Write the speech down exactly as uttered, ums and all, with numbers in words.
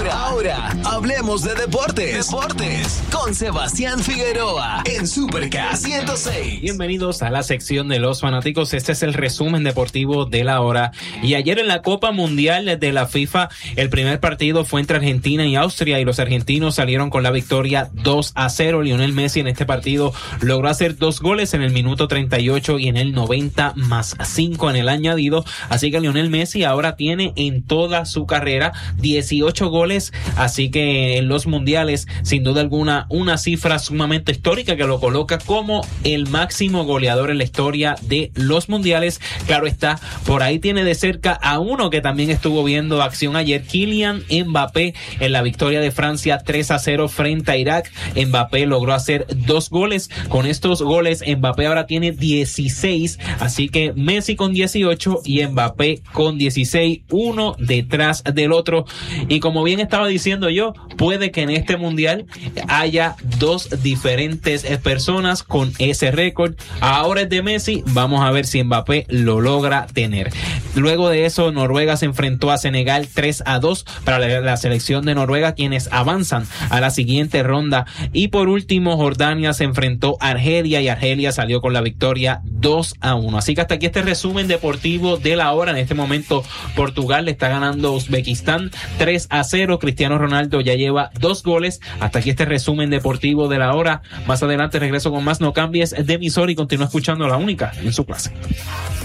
Ahora, ahora, hablemos de deportes. Deportes con Sebastián Figueroa en Supercast ciento seis. Bienvenidos a la sección de los fanáticos. Este es el resumen deportivo de la hora. Y ayer en la Copa Mundial de la FIFA, el primer partido fue entre Argentina y Austria y los argentinos salieron con la victoria dos a cero. Lionel Messi en este partido logró hacer dos goles en el minuto treinta y ocho y en el noventa más cinco en el añadido. Así que Lionel Messi ahora tiene en toda su carrera dieciocho goles. Así que en los mundiales, sin duda alguna, una cifra sumamente histórica que lo coloca como el máximo goleador en la historia de los mundiales. Claro está, por ahí tiene de cerca a uno que también estuvo viendo acción ayer, Kylian Mbappé, en la victoria de Francia tres a cero frente a Irak. Mbappé logró hacer dos goles. Con estos goles, Mbappé ahora tiene dieciséis, así que Messi con dieciocho y Mbappé con dieciséis, uno detrás del otro. Y como bien estaba diciendo yo, puede que en este mundial haya dos diferentes personas con ese récord. Ahora es de Messi, vamos a ver si Mbappé lo logra tener. Luego de eso, Noruega se enfrentó a Senegal tres a dos para la, la selección de Noruega, quienes avanzan a la siguiente ronda. Y por último, Jordania se enfrentó a Argelia y Argelia salió con la victoria dos a uno. Así que hasta aquí este resumen deportivo de la hora. En este momento, Portugal le está ganando a Uzbekistán tres a cero. Cristiano Ronaldo ya lleva dos goles. Hasta aquí este resumen deportivo de la hora. Más adelante regreso con más. No cambies de emisor y continúa escuchando La Única en su clase.